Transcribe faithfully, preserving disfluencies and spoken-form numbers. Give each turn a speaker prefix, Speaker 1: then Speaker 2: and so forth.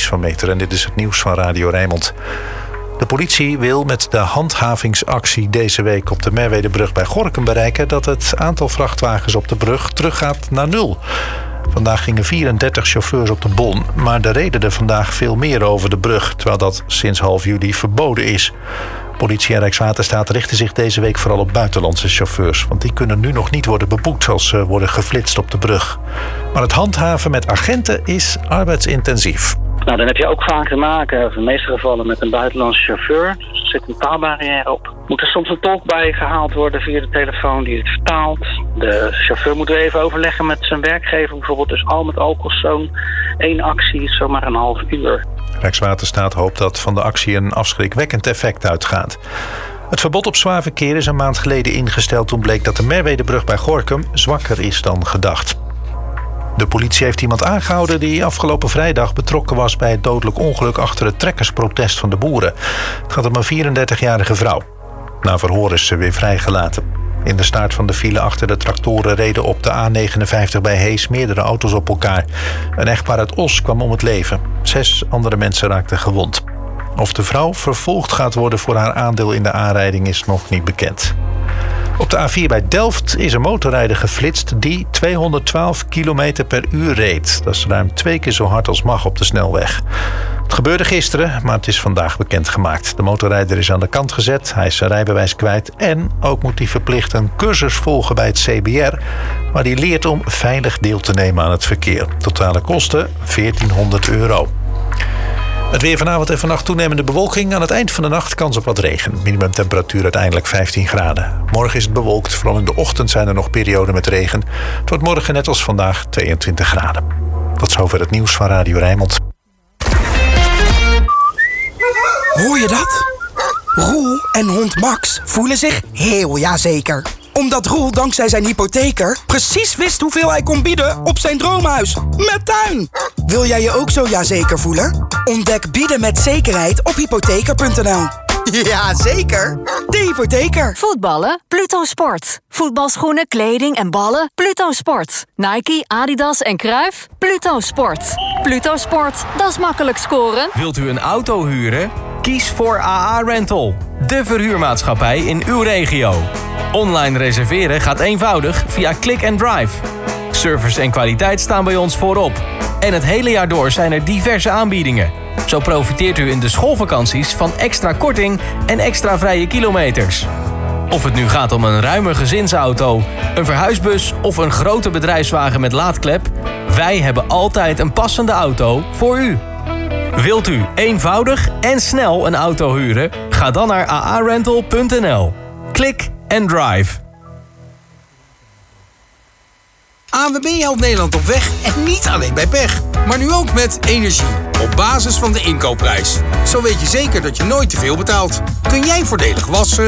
Speaker 1: Ties van Meter en dit is het nieuws van Radio Rijnmond. De politie wil met de handhavingsactie deze week op de Merwedebrug bij Gorinchem bereiken dat het aantal vrachtwagens op de brug teruggaat naar nul. Vandaag gingen vierendertig chauffeurs op de bon, maar er reden er vandaag veel meer over de brug, terwijl dat sinds half juli verboden is. Politie en Rijkswaterstaat richten zich deze week vooral op buitenlandse chauffeurs, want die kunnen nu nog niet worden beboekt als ze worden geflitst op de brug. Maar het handhaven met agenten is arbeidsintensief.
Speaker 2: Nou, dan heb je ook vaak te maken, in de meeste gevallen, met een buitenlandse chauffeur. Dus er zit een taalbarrière op. Moet er soms een tolk bij gehaald worden via de telefoon die het vertaalt. De chauffeur moet weer even overleggen met zijn werkgever bijvoorbeeld. Dus al met al kost zo'n één actie zomaar een half uur.
Speaker 1: Rijkswaterstaat hoopt dat van de actie een afschrikwekkend effect uitgaat. Het verbod op zwaar verkeer is een maand geleden ingesteld toen bleek dat de Merwedebrug bij Gorinchem zwakker is dan gedacht. De politie heeft iemand aangehouden die afgelopen vrijdag betrokken was bij het dodelijk ongeluk achter het trekkersprotest van de boeren. Het gaat om een vierendertigjarige vrouw. Na verhoor is ze weer vrijgelaten. In de staart van de file achter de tractoren reden op de A negenenvijftig bij Hees meerdere auto's op elkaar. Een echtpaar uit Os kwam om het leven. Zes andere mensen raakten gewond. Of de vrouw vervolgd gaat worden voor haar aandeel in de aanrijding is nog niet bekend. Op de A vier bij Delft is een motorrijder geflitst die tweehonderdtwaalf kilometer per uur reed. Dat is ruim twee keer zo hard als mag op de snelweg. Het gebeurde gisteren, maar het is vandaag bekendgemaakt. De motorrijder is aan de kant gezet, hij is zijn rijbewijs kwijt en ook moet hij verplicht een cursus volgen bij het C B R, waar hij leert om veilig deel te nemen aan het verkeer. Totale kosten veertienhonderd euro. Het weer vanavond en vannacht toenemende bewolking. Aan het eind van de nacht kans op wat regen. Minimumtemperatuur uiteindelijk vijftien graden. Morgen is het bewolkt. Vooral in de ochtend zijn er nog perioden met regen. Het wordt morgen net als vandaag tweeëntwintig graden. Tot zover het nieuws van Radio Rijnmond.
Speaker 3: Hoor je dat? Roel en hond Max voelen zich heel jazeker. Omdat Roel dankzij zijn hypotheker precies wist hoeveel hij kon bieden op zijn droomhuis. Met tuin! Wil jij je ook zo jazeker voelen? Ontdek bieden met zekerheid op hypotheker punt n l. Ja, zeker. De hypotheker.
Speaker 4: Voetballen? Pluto Sport. Voetbalschoenen, kleding en ballen? Pluto Sport. Nike, Adidas en Cruijff? Pluto Sport. Pluto Sport, dat is makkelijk scoren.
Speaker 5: Wilt u een auto huren? Kies voor A A Rental. De verhuurmaatschappij in uw regio. Online reserveren gaat eenvoudig via Click and Drive. Service en kwaliteit staan bij ons voorop. En het hele jaar door zijn er diverse aanbiedingen. Zo profiteert u in de schoolvakanties van extra korting en extra vrije kilometers. Of het nu gaat om een ruime gezinsauto, een verhuisbus of een grote bedrijfswagen met laadklep, wij hebben altijd een passende auto voor u. Wilt u eenvoudig en snel een auto huren? Ga dan naar a a rental punt n l. Click and Drive.
Speaker 6: A N W B helpt Nederland op weg en niet alleen bij pech, maar nu ook met energie. Op basis van de inkoopprijs. Zo weet je zeker dat je nooit te veel betaalt. Kun jij voordelig wassen,